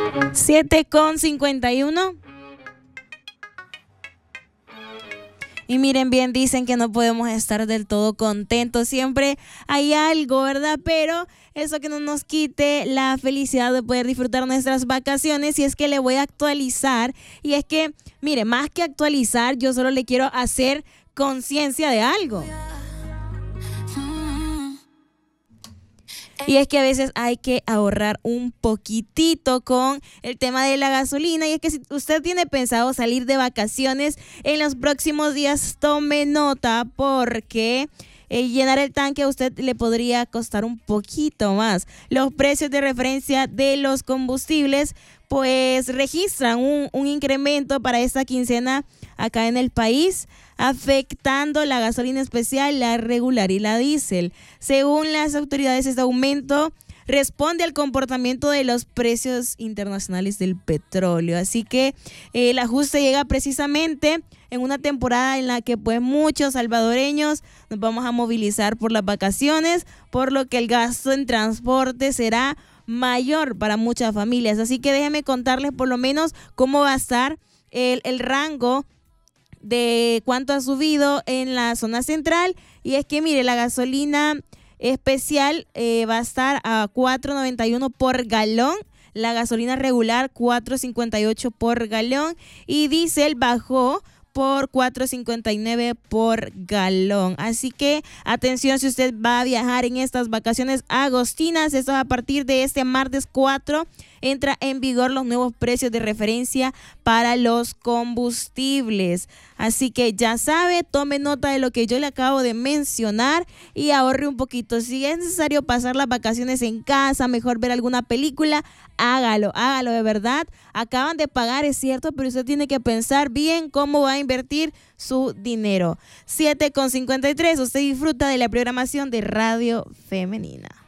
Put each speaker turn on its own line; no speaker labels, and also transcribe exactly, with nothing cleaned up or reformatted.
siete con cincuenta y uno. Y miren, bien dicen que no podemos estar del todo contentos, siempre hay algo, ¿verdad? Pero eso que no nos quite la felicidad de poder disfrutar nuestras vacaciones. Y es que le voy a actualizar, y es que, mire, más que actualizar, yo solo le quiero hacer conciencia de algo. Y es que a veces hay que ahorrar un poquitito con el tema de la gasolina. Y es que si usted tiene pensado salir de vacaciones en los próximos días, tome nota, porque eh, llenar el tanque a usted le podría costar un poquito más. Los precios de referencia de los combustibles pues registran un, un incremento para esta quincena acá en el país, afectando la gasolina especial, la regular y la diésel. Según las autoridades, este aumento responde al comportamiento de los precios internacionales del petróleo. Así que eh, el ajuste llega precisamente en una temporada en la que pues muchos salvadoreños nos vamos a movilizar por las vacaciones, por lo que el gasto en transporte será mayor para muchas familias. Así que déjenme contarles por lo menos cómo va a estar el, el rango de cuánto ha subido en la zona central. Y es que mire, la gasolina especial eh, va a estar a cuatro noventa y uno por galón, la gasolina regular cuatro cincuenta y ocho por galón, y diésel bajó por cuatro cincuenta y nueve por galón. Así que atención si usted va a viajar en estas vacaciones agostinas. Esto es a partir de este martes cuatro. Entra en vigor los nuevos precios de referencia para los combustibles. Así que ya sabe, tome nota de lo que yo le acabo de mencionar y ahorre un poquito. Si es necesario pasar las vacaciones en casa, mejor ver alguna película, hágalo, hágalo de verdad. Acaban de pagar, es cierto, pero usted tiene que pensar bien cómo va a invertir su dinero. siete con cincuenta y tres, usted disfruta de la programación de Radio Femenina.